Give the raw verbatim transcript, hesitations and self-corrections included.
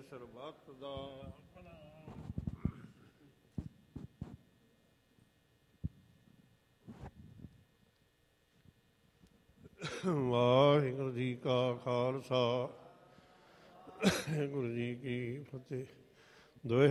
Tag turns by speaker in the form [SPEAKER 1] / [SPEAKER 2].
[SPEAKER 1] ਸਰਬੱਤ ਦਾ ਵਾਹਿਗੁਰੂ ਜੀ ਕਾ ਖਾਲਸਾ, ਵਾਹਿਗੁਰੂ ਜੀ ਕੀ ਫਤਿਹ। ਦੋਹੇ